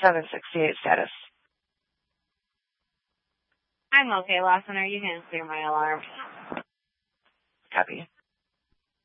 768 status. I'm okay, Lawson. Are you going to clear my alarm? Copy.